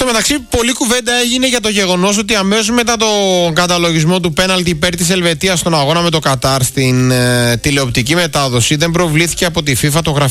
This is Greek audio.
μεταξύ, πολλή κουβέντα έγινε για το γεγονός ότι αμέσως μετά τον καταλογισμό του πέναλτι υπέρ της Ελβετίας στον αγώνα με το Κατάρ στην τηλεοπτική μετάδοση, δεν προβλήθηκε από τη FIFA το γραφικό